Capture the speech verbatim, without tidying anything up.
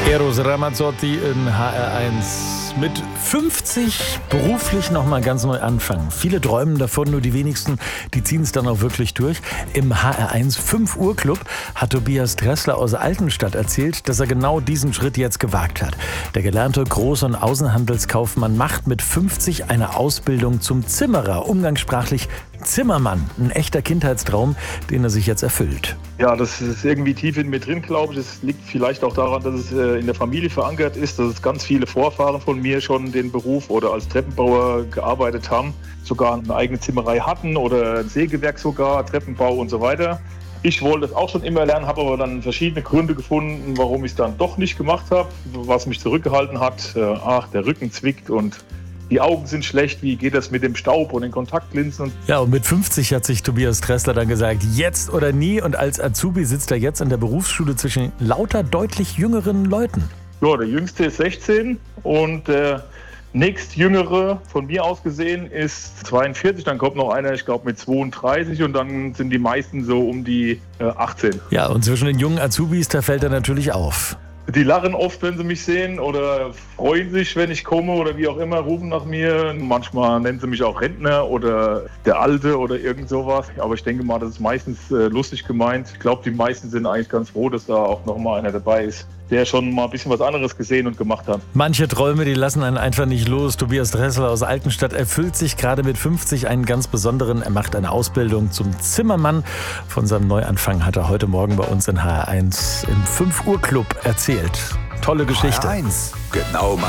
Eros Ramazzotti in H R eins. Mit fünfzig beruflich nochmal ganz neu anfangen. Viele träumen davon, nur die wenigsten, die ziehen es dann auch wirklich durch. Im H R eins fünf Uhr Club hat Tobias Dressler aus Altenstadt erzählt, dass er genau diesen Schritt jetzt gewagt hat. Der gelernte Groß- und Außenhandelskaufmann macht mit fünfzig eine Ausbildung zum Zimmerer, umgangssprachlich Zimmermann. Ein echter Kindheitstraum, den er sich jetzt erfüllt. Ja, das ist irgendwie tief in mir drin, glaube ich. Es liegt vielleicht auch daran, dass es in der Familie verankert ist, dass es ganz viele Vorfahren von mir schon den Beruf oder als Treppenbauer gearbeitet haben, sogar eine eigene Zimmerei hatten oder ein Sägewerk sogar, Treppenbau und so weiter. Ich wollte das auch schon immer lernen, habe aber dann verschiedene Gründe gefunden, warum ich es dann doch nicht gemacht habe, was mich zurückgehalten hat. Ach, der Rücken zwickt und die Augen sind schlecht, wie geht das mit dem Staub und den Kontaktlinsen? Ja, und mit fünfzig hat sich Tobias Dressler dann gesagt, jetzt oder nie. Und als Azubi sitzt er jetzt in der Berufsschule zwischen lauter deutlich jüngeren Leuten. Ja, der Jüngste ist sechzehn und der nächstjüngere, von mir aus gesehen, ist zweiundvierzig. Dann kommt noch einer, ich glaube, mit zweiunddreißig und dann sind die meisten so um die äh, achtzehn. Ja, und zwischen den jungen Azubis, da fällt er natürlich auf. Die lachen oft, wenn sie mich sehen oder freuen sich, wenn ich komme oder wie auch immer, rufen nach mir. Manchmal nennen sie mich auch Rentner oder der Alte oder irgend sowas. Aber ich denke mal, das ist meistens äh, lustig gemeint. Ich glaube, die meisten sind eigentlich ganz froh, dass da auch noch mal einer dabei ist, der schon mal ein bisschen was anderes gesehen und gemacht hat. Manche Träume, die lassen einen einfach nicht los. Tobias Dressler aus Altenstadt erfüllt sich gerade mit fünfzig einen ganz besonderen. Er macht eine Ausbildung zum Zimmermann. Von seinem Neuanfang hat er heute Morgen bei uns in H R eins im fünf Uhr Club erzählt. Tolle Geschichte. H R eins, genau.